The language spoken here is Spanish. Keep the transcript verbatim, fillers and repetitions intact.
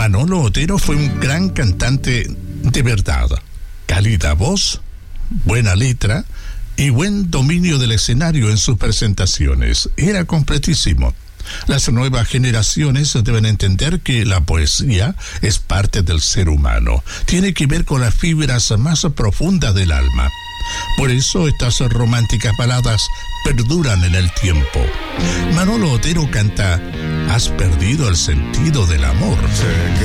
Manolo Otero fue un gran cantante de verdad. Cálida voz, buena letra y buen dominio del escenario en sus presentaciones. Era completísimo. Las nuevas generaciones deben entender que la poesía es parte del ser humano. Tiene que ver con las fibras más profundas del alma. Por eso estas románticas baladas perduran en el tiempo. Manolo Otero canta: has perdido el sentido del amor. Sé